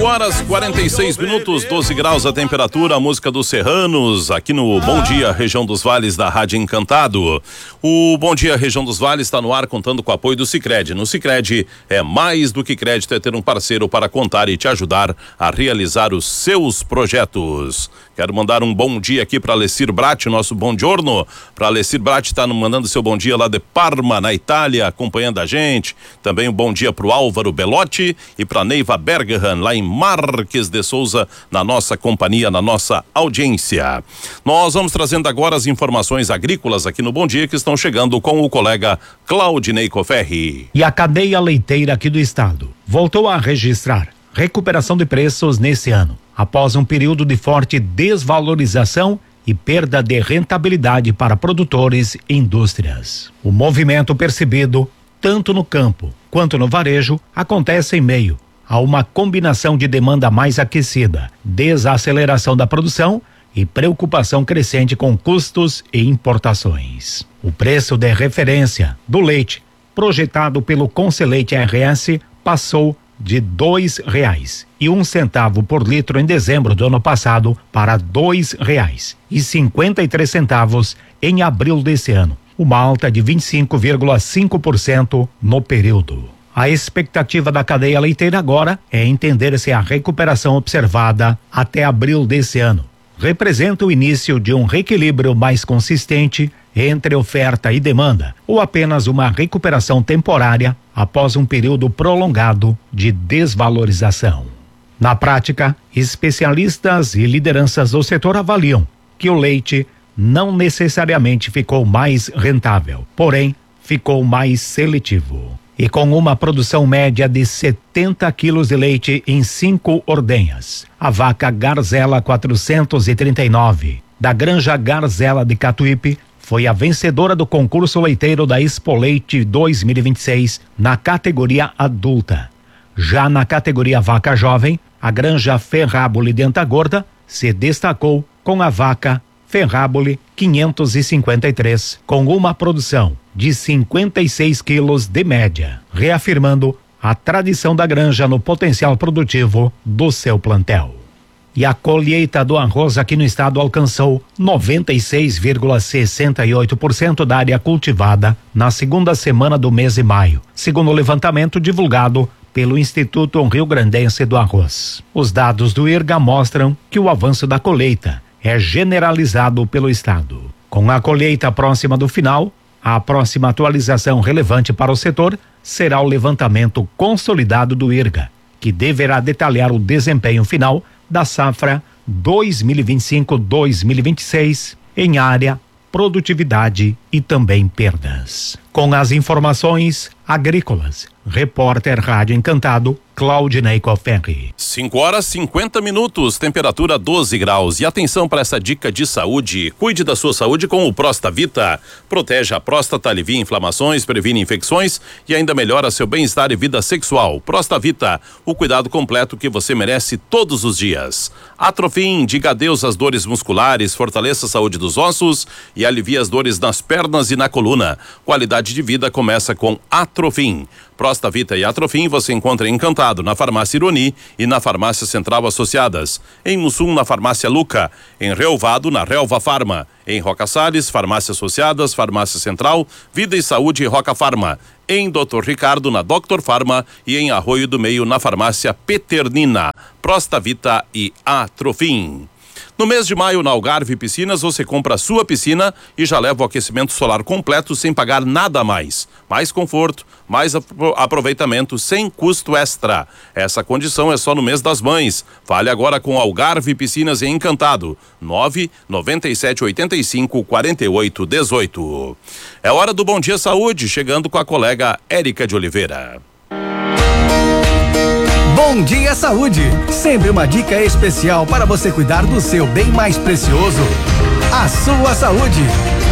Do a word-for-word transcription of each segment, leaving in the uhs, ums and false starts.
cinco horas e quarenta e seis minutos, doze graus a temperatura, a música dos Serranos, aqui no Bom Dia, Região dos Vales da Rádio Encantado. O Bom Dia, Região dos Vales está no ar contando com o apoio do Sicredi. No Sicredi é mais do que crédito, é ter um parceiro para contar e te ajudar a realizar os seus projetos. Quero mandar um bom dia aqui para Alessir Bratti, nosso bom giorno. Para Alessir Bratti, está mandando seu bom dia lá de Parma, na Itália, acompanhando a gente. Também um bom dia para o Álvaro Belotti e para Neiva Berghan, lá em Marques de Souza, na nossa companhia, na nossa audiência. Nós vamos trazendo agora as informações agrícolas aqui no Bom Dia, que estão chegando com o colega Claudinei Coferri. E a cadeia leiteira aqui do estado voltou a registrar recuperação de preços nesse ano, após um período de forte desvalorização e perda de rentabilidade para produtores e indústrias. O movimento percebido, tanto no campo quanto no varejo, acontece em meio a uma combinação de demanda mais aquecida, desaceleração da produção e preocupação crescente com custos e importações. O preço de referência do leite, projetado pelo Conceleite R S, passou de dois reais e um centavo por litro em dezembro do ano passado para dois reais e cinquenta e três centavos em abril desse ano, uma alta de vinte e cinco vírgula cinco por cento no período. A expectativa da cadeia leiteira agora é entender se a recuperação observada até abril desse ano representa o início de um reequilíbrio mais consistente entre oferta e demanda, ou apenas uma recuperação temporária após um período prolongado de desvalorização. Na prática, especialistas e lideranças do setor avaliam que o leite não necessariamente ficou mais rentável, porém ficou mais seletivo. E com uma produção média de setenta quilos de leite em cinco ordenhas, a vaca Garzela quatrocentos e trinta e nove, da Granja Garzela de Catuípe, foi a vencedora do concurso leiteiro da Expo Leite dois mil e vinte e seis na categoria adulta. Já na categoria vaca jovem, a Granja Ferráboli de Antagorda se destacou com a vaca Ferráboli quinhentos e cinquenta e três, com uma produção de cinquenta e seis quilos de média, reafirmando a tradição da granja no potencial produtivo do seu plantel. E a colheita do arroz aqui no estado alcançou noventa e seis vírgula sessenta e oito por cento da área cultivada na segunda semana do mês de maio, segundo o levantamento divulgado pelo Instituto Rio-Grandense do Arroz. Os dados do IRGA mostram que o avanço da colheita é generalizado pelo estado. Com a colheita próxima do final, a próxima atualização relevante para o setor será o levantamento consolidado do IRGA, que deverá detalhar o desempenho final da safra dois mil e vinte e cinco a dois mil e vinte e seis em área, produtividade e também perdas. Com as informações agrícolas, repórter Rádio Encantado, Claudinei Coferri. cinco horas e cinquenta minutos, temperatura doze graus. E atenção para essa dica de saúde. Cuide da sua saúde com o Prostavita. Protege a próstata, alivia inflamações, previne infecções e ainda melhora seu bem-estar e vida sexual. Prostavita, o cuidado completo que você merece todos os dias. Atrofim, diga adeus às dores musculares, fortaleça a saúde dos ossos e alivia as dores nas pernas e na coluna. Qualidade de vida começa com Atrofim. Prostavita e Atrofim você encontra em Encantado, na Farmácia Ironi e na Farmácia Central Associadas. Em Mussum, na Farmácia Luca. Em Relvado, na Relva Farma. Em Roca Salles, Farmácia Associadas, Farmácia Central, Vida e Saúde e Roca Farma. Em doutor Ricardo, na Doctor Farma e em Arroio do Meio, na Farmácia Peternina. Prostavita e Atrofim. No mês de maio, na Algarve Piscinas, você compra a sua piscina e já leva o aquecimento solar completo sem pagar nada a mais. Mais conforto, mais aproveitamento sem custo extra. Essa condição é só no mês das mães. Fale agora com Algarve Piscinas em Encantado. nove noventa e sete oitenta e cinco quarenta e oito dezoito. É hora do Bom Dia Saúde, chegando com a colega Érica de Oliveira. Bom Dia Saúde, sempre uma dica especial para você cuidar do seu bem mais precioso, a sua saúde.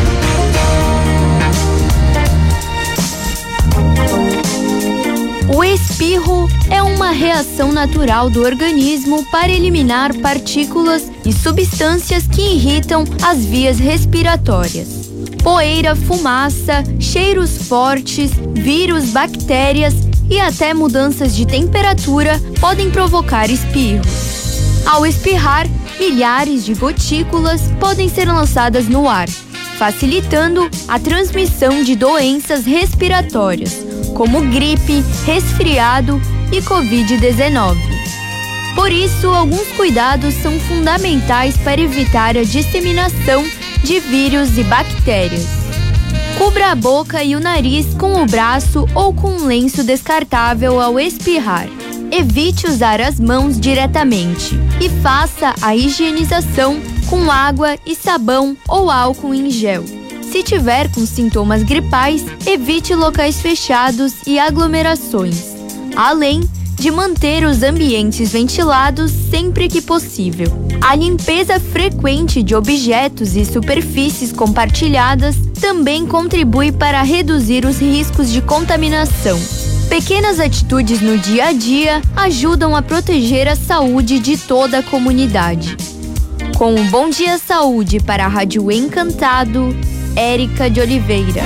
O espirro é uma reação natural do organismo para eliminar partículas e substâncias que irritam as vias respiratórias. Poeira, fumaça, cheiros fortes, vírus, bactérias e até mudanças de temperatura podem provocar espirros. Ao espirrar, milhares de gotículas podem ser lançadas no ar, facilitando a transmissão de doenças respiratórias, como gripe, resfriado e covid dezenove. Por isso, alguns cuidados são fundamentais para evitar a disseminação de vírus e bactérias. Cubra a boca e o nariz com o braço ou com um lenço descartável ao espirrar. Evite usar as mãos diretamente e faça a higienização com água e sabão ou álcool em gel. Se tiver com sintomas gripais, evite locais fechados e aglomerações, além de manter os ambientes ventilados sempre que possível. A limpeza frequente de objetos e superfícies compartilhadas também contribui para reduzir os riscos de contaminação. Pequenas atitudes no dia a dia ajudam a proteger a saúde de toda a comunidade. Com o Bom Dia Saúde para a Rádio Encantado, Érica de Oliveira.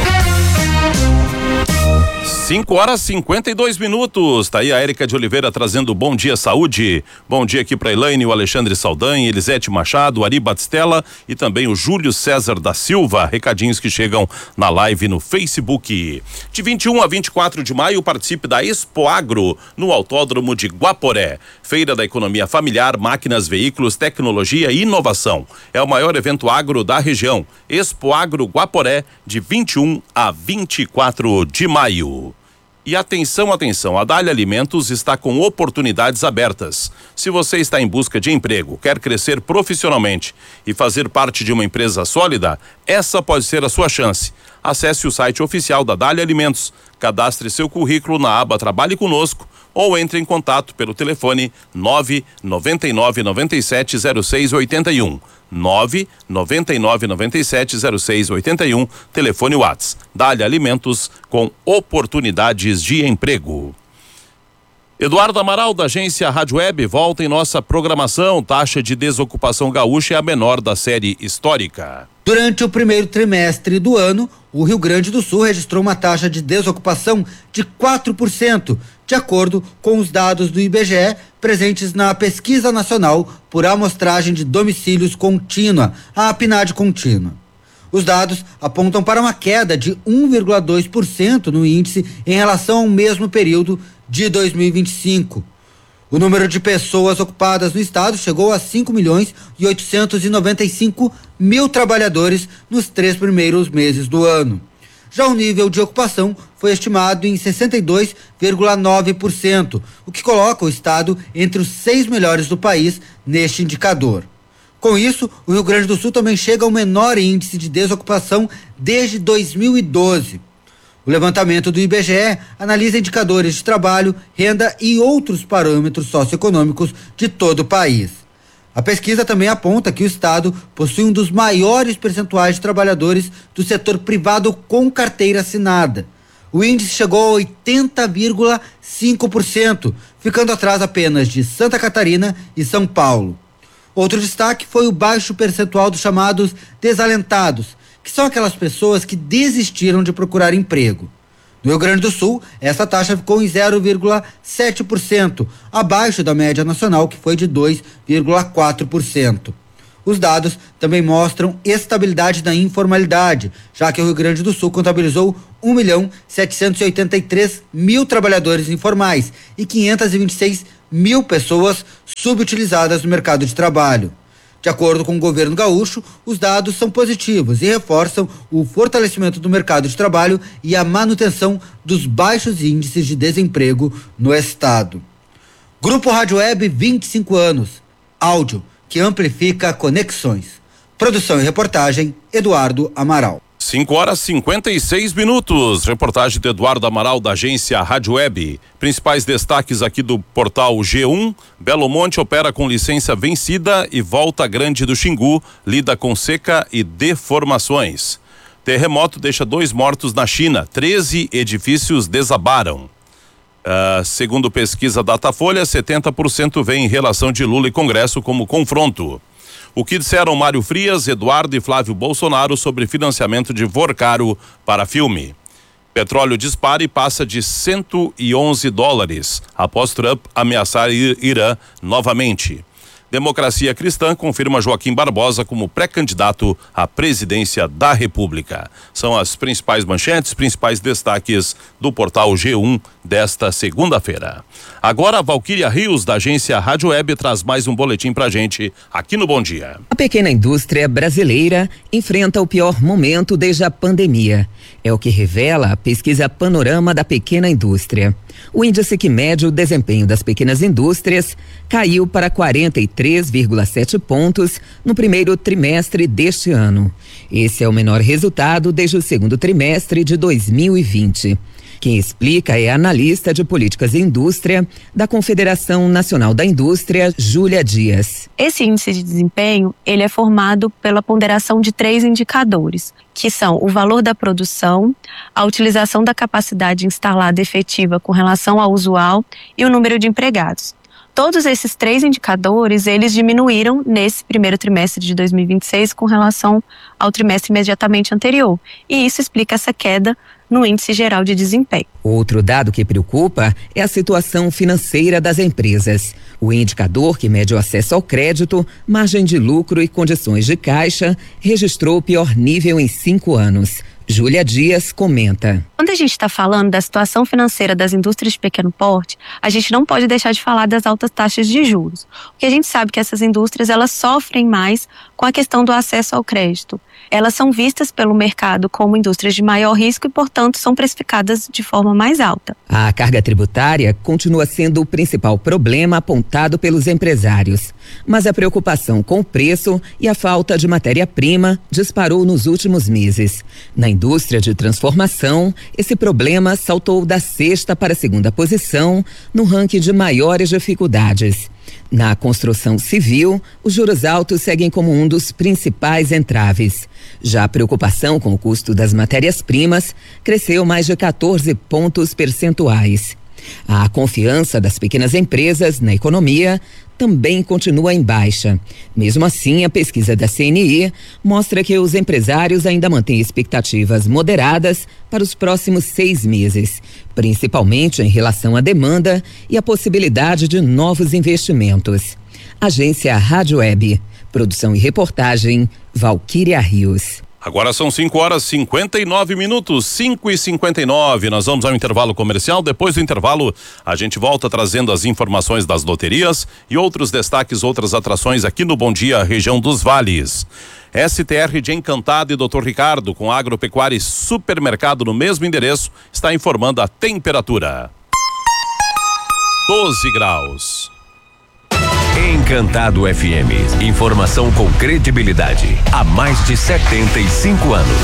cinco horas e cinquenta e dois minutos. Tá aí a Érica de Oliveira trazendo Bom Dia Saúde. Bom dia aqui para Elaine, o Alexandre Saldanha, Elisete Machado, o Ari Batistella e também o Júlio César da Silva. Recadinhos que chegam na live no Facebook. De vinte e um a vinte e quatro de maio, participe da Expo Agro no Autódromo de Guaporé. Feira da Economia Familiar, Máquinas, Veículos, Tecnologia e Inovação. É o maior evento agro da região. Expo Agro Guaporé, de vinte e um a vinte e quatro de maio. E atenção, atenção, a Dália Alimentos está com oportunidades abertas. Se você está em busca de emprego, quer crescer profissionalmente e fazer parte de uma empresa sólida, essa pode ser a sua chance. Acesse o site oficial da Dália Alimentos, cadastre seu currículo na aba Trabalhe Conosco ou entre em contato pelo telefone nove nove nove nove sete zero seis oito um. nove nove nove nove sete zero seis oito um, telefone WhatsApp. Dália Alimentos, com oportunidades de emprego. Eduardo Amaral, da agência Rádio Web, volta em nossa programação. Taxa de desocupação gaúcha é a menor da série histórica. Durante o primeiro trimestre do ano, o Rio Grande do Sul registrou uma taxa de desocupação de quatro por cento, de acordo com os dados do I B G E presentes na Pesquisa Nacional por Amostragem de Domicílios Contínua, a PNAD Contínua. Os dados apontam para uma queda de um vírgula dois por cento no índice em relação ao mesmo período de dois mil e vinte e cinco. O número de pessoas ocupadas no estado chegou a cinco milhões e oitocentos e noventa e cinco mil trabalhadores nos três primeiros meses do ano. Já o nível de ocupação foi estimado em sessenta e dois vírgula nove por cento, o que coloca o estado entre os seis melhores do país neste indicador. Com isso, o Rio Grande do Sul também chega ao menor índice de desocupação desde dois mil e doze. O levantamento do I B G E analisa indicadores de trabalho, renda e outros parâmetros socioeconômicos de todo o país. A pesquisa também aponta que o estado possui um dos maiores percentuais de trabalhadores do setor privado com carteira assinada. O índice chegou a oitenta vírgula cinco por cento, ficando atrás apenas de Santa Catarina e São Paulo. Outro destaque foi o baixo percentual dos chamados desalentados, que são aquelas pessoas que desistiram de procurar emprego. No Rio Grande do Sul, essa taxa ficou em zero vírgula sete por cento, abaixo da média nacional, que foi de dois vírgula quatro por cento. Os dados também mostram estabilidade da informalidade, já que o Rio Grande do Sul contabilizou um milhão setecentos e oitenta e três mil trabalhadores informais e quinhentos e vinte e seis mil pessoas subutilizadas no mercado de trabalho. De acordo com o governo gaúcho, os dados são positivos e reforçam o fortalecimento do mercado de trabalho e a manutenção dos baixos índices de desemprego no estado. Grupo Rádio Web, vinte e cinco anos. Áudio que amplifica conexões. Produção e reportagem, Eduardo Amaral. cinco horas e cinquenta e seis minutos. Reportagem de Eduardo Amaral, da agência Rádio Web. Principais destaques aqui do portal G um. Belo Monte opera com licença vencida e Volta Grande do Xingu lida com seca e deformações. Terremoto deixa dois mortos na China. treze edifícios desabaram. Uh, segundo pesquisa Datafolha, setenta por cento vê em relação de Lula e Congresso como confronto. O que disseram Mário Frias, Eduardo e Flávio Bolsonaro sobre financiamento de Vorcaro para filme. Petróleo dispara e passa de cento e onze dólares, após Trump ameaçar Irã novamente. Democracia Cristã confirma Joaquim Barbosa como pré-candidato à presidência da República. São as principais manchetes, principais destaques do portal G um desta segunda-feira. Agora a Valquíria Rios, da agência Rádio Web, traz mais um boletim pra gente aqui no Bom Dia. A pequena indústria brasileira enfrenta o pior momento desde a pandemia. É o que revela a pesquisa Panorama da Pequena Indústria. O índice que mede o desempenho das pequenas indústrias caiu para quarenta e três vírgula sete pontos no primeiro trimestre deste ano. Esse é o menor resultado desde o segundo trimestre de dois mil e vinte. Quem explica é a analista de políticas e indústria da Confederação Nacional da Indústria, Júlia Dias. Esse índice de desempenho, ele é formado pela ponderação de três indicadores, que são o valor da produção, a utilização da capacidade instalada efetiva com relação ao usual e o número de empregados. Todos esses três indicadores, eles diminuíram nesse primeiro trimestre de dois mil e vinte e seis com relação ao trimestre imediatamente anterior. E isso explica essa queda no índice geral de desempenho. Outro dado que preocupa é a situação financeira das empresas. O indicador que mede o acesso ao crédito, margem de lucro e condições de caixa registrou o pior nível em cinco anos. Júlia Dias comenta. Quando a gente está falando da situação financeira das indústrias de pequeno porte, a gente não pode deixar de falar das altas taxas de juros. Porque a gente sabe que essas indústrias, elas sofrem mais com a questão do acesso ao crédito. Elas são vistas pelo mercado como indústrias de maior risco e, portanto, são precificadas de forma mais alta. A carga tributária continua sendo o principal problema apontado pelos empresários. Mas a preocupação com o preço e a falta de matéria-prima disparou nos últimos meses. Na indústria de transformação, esse problema saltou da sexta para a segunda posição no ranking de maiores dificuldades. Na construção civil, os juros altos seguem como um dos principais entraves. Já a preocupação com o custo das matérias-primas cresceu mais de quatorze pontos percentuais. A confiança das pequenas empresas na economia também continua em baixa. Mesmo assim, a pesquisa da C N I mostra que os empresários ainda mantêm expectativas moderadas para os próximos seis meses, principalmente em relação à demanda e à possibilidade de novos investimentos. Agência Rádio Web. Produção e reportagem, Valquíria Rios. Agora são cinco horas e cinquenta e nove minutos, cinco e cinquenta e nove. Nós vamos ao intervalo comercial. Depois do intervalo, a gente volta trazendo as informações das loterias e outros destaques, outras atrações aqui no Bom Dia, região dos Vales. S T R de Encantado e doutor Ricardo, com agropecuária e supermercado no mesmo endereço, está informando a temperatura. doze graus. Encantado F M. Informação com credibilidade. Há mais de setenta e cinco anos.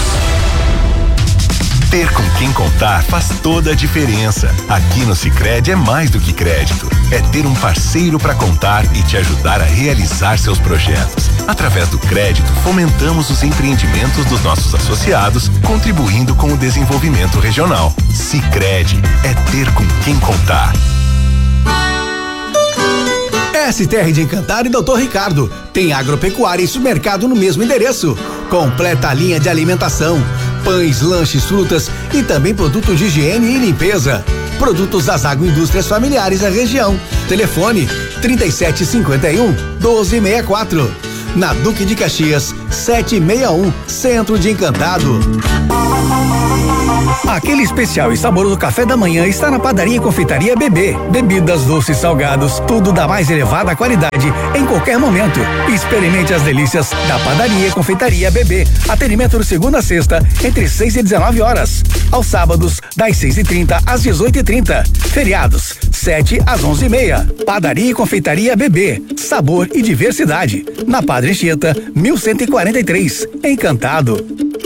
Ter com quem contar faz toda a diferença. Aqui no Sicredi é mais do que crédito. É ter um parceiro para contar e te ajudar a realizar seus projetos. Através do crédito, fomentamos os empreendimentos dos nossos associados, contribuindo com o desenvolvimento regional. Sicredi é ter com quem contar. S T R de Encantado e doutor Ricardo. Tem agropecuária e supermercado no mesmo endereço. Completa a linha de alimentação, pães, lanches, frutas e também produtos de higiene e limpeza. Produtos das agroindústrias familiares da região. Telefone trinta e sete cinquenta e um, doze sessenta e quatro. Na Duque de Caxias, setecentos e sessenta e um, Centro de Encantado. Aquele especial e saboroso café da manhã está na Padaria e Confeitaria Bebê. Bebidas, doces, salgados, tudo da mais elevada qualidade em qualquer momento. Experimente as delícias da Padaria e Confeitaria Bebê. Atendimento de segunda a sexta, entre seis e dezenove horas. Aos sábados, das seis e trinta às dezoito e trinta. Feriados, sete às onze e meia. Padaria e Confeitaria Bebê. Sabor e diversidade. Na Padre Anchieta, mil cento e quarenta e três. Encantado.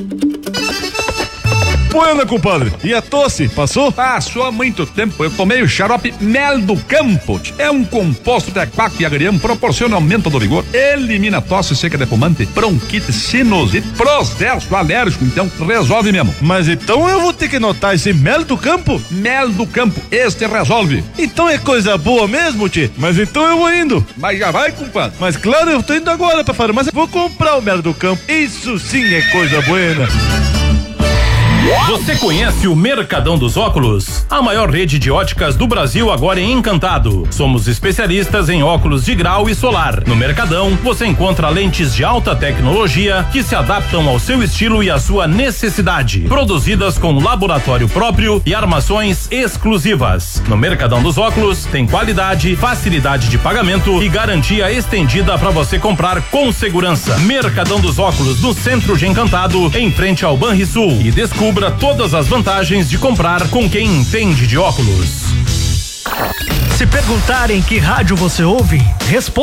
Bueno, compadre, e a tosse, passou? Passou há muito tempo, eu tomei o xarope Mel do Campo. É um composto de aquaco e agrião, proporciona aumento do vigor, elimina tosse seca de fumante, bronquite, sinusite, processo alérgico, então resolve mesmo. Mas então eu vou ter que notar esse Mel do Campo? Mel do Campo, este resolve. Então é coisa boa mesmo, tchê? Mas então eu vou indo. Mas já vai, compadre? Mas claro, eu tô indo agora pra farmácia, vou comprar o Mel do Campo. Isso sim é coisa boa. Você conhece o Mercadão dos Óculos? A maior rede de óticas do Brasil agora em Encantado. Somos especialistas em óculos de grau e solar. No Mercadão, você encontra lentes de alta tecnologia que se adaptam ao seu estilo e à sua necessidade. Produzidas com laboratório próprio e armações exclusivas. No Mercadão dos Óculos, tem qualidade, facilidade de pagamento e garantia estendida para você comprar com segurança. Mercadão dos Óculos, no centro de Encantado, em frente ao Banrisul. E descubra todas as vantagens de comprar com quem entende de óculos. Se perguntarem que rádio você ouve, responda.